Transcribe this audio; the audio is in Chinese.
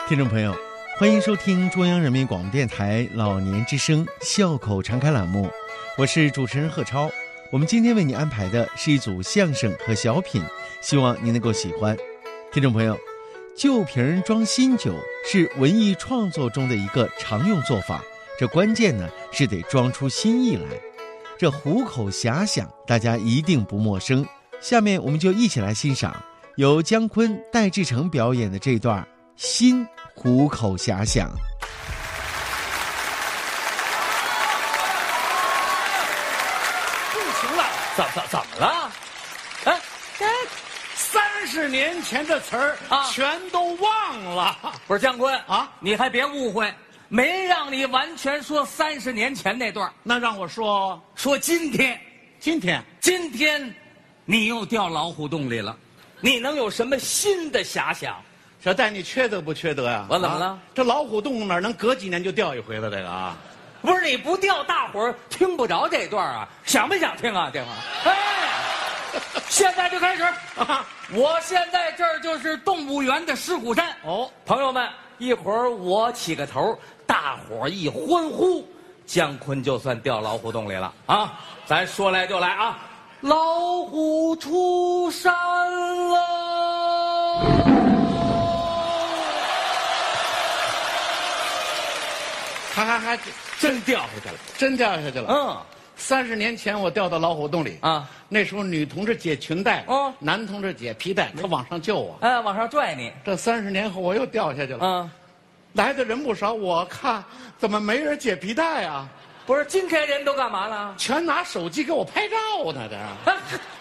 听众朋友，欢迎收听中央人民广播电台老年之声笑口常开栏目，我是主持人贺超。我们今天为你安排的是一组相声和小品，希望您能够喜欢。听众朋友，旧瓶装新酒是文艺创作中的一个常用做法，这关键呢是得装出新意来。这虎口遐想大家一定不陌生，下面我们就一起来欣赏由姜昆、戴志诚表演的这段新虎口遐想。 不行了，怎么了？哎，30年前的词儿啊全都忘了。 不是姜昆啊， 你还别误会，没让你完全说30年前那段， 那让我说说今天你又掉老虎洞里了，你能有什么新的遐想？ 小戴，你缺德不缺德呀？ 我怎么了啊这老虎洞哪能隔几年就掉一回了？这个啊， 不是你不掉，大伙儿听不着这段啊，想不想听啊？这会儿，哎，现在就开始啊！我现在这儿就是动物园的狮虎山哦， 朋友们，一会儿我起个头，大伙儿一欢呼，姜昆就算掉老虎洞里了啊！咱说来就来啊！老虎出山了。 还真掉下去了。 真掉下去了。 嗯 30年前我掉到老虎洞里啊， 那时候女同志解裙带， 哦男同志解皮带，他往上救我。 哎，往上拽你。 这30年后我又掉下去了。 嗯， 来的人不少，我看怎么没人解皮带啊？ 不是，今天人都干嘛了？ 全拿手机给我拍照呢，这。